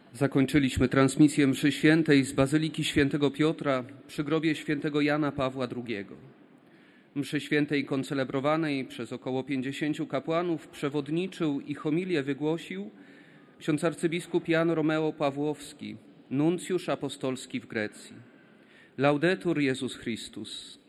Zakończyliśmy transmisję mszy świętej z Bazyliki Świętego Piotra przy grobie świętego Jana Pawła II. Mszy świętej koncelebrowanej przez około 50 kapłanów przewodniczył i homilię wygłosił ksiądz arcybiskup Jan Romeo Pawłowski, nuncjusz apostolski w Grecji. Laudetur Jezus Chrystus.